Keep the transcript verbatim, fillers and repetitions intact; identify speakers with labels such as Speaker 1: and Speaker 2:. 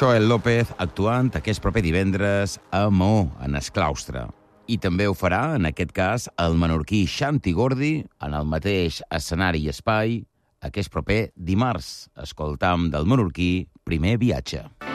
Speaker 1: Xoel López actuant aquest proper divendres a Maó, en Esclaustre. I també ho farà, en aquest cas, el menorquí Xanti Gordi, en el mateix escenari i espai, aquest proper dimarts. Escoltam del menorquí Primer viatge.